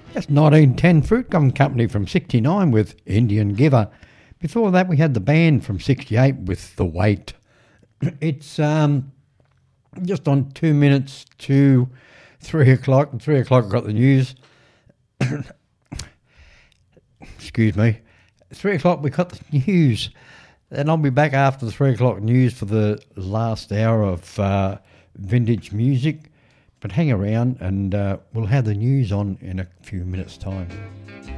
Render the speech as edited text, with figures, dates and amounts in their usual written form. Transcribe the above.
That's 1910 Fruit Gum Company from 69 with Indian Giver. Before that, we had the band from 68 with The Weight. It's just on 2 minutes to 3 o'clock. At 3 o'clock, I got the news. Excuse me. 3 o'clock, we got the news. And I'll be back after the 3 o'clock news for the last hour of vintage music. But hang around and we'll have the news on in a few minutes' time.